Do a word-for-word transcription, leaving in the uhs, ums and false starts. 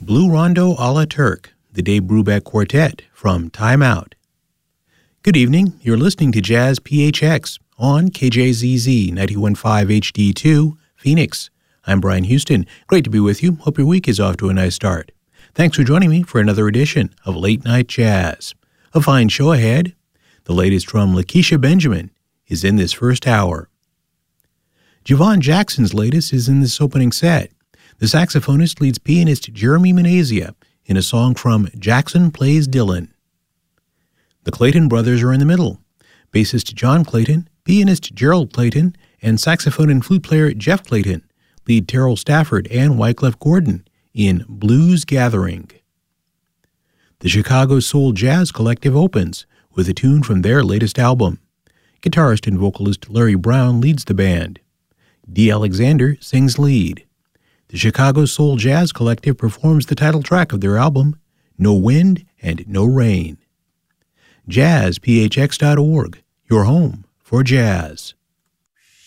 Blue Rondo a la Turk, the Dave Brubeck Quartet from Time Out. Good evening, you're listening to Jazz P H X on K J Z Z ninety-one point five H D two, Phoenix. I'm Brian Houston. Great to be with you. Hope your week is off to a nice start. Thanks for joining me for another edition of Late Night Jazz. A fine show ahead. The latest from Lakeisha Benjamin is in this first hour. Javon Jackson's latest is in this opening set. The saxophonist leads pianist Jeremy Manazia in a song from Jackson Plays Dylan. The Clayton brothers are in the middle. Bassist John Clayton, pianist Gerald Clayton, and saxophone and flute player Jeff Clayton lead Terrell Stafford and Wyclef Gordon in Blues Gathering. The Chicago Soul Jazz Collective opens with a tune from their latest album. Guitarist and vocalist Larry Brown leads the band. Dee Alexander sings lead. The Chicago Soul Jazz Collective performs the title track of their album, No Wind and No Rain. jazz p h x dot org, your home for jazz.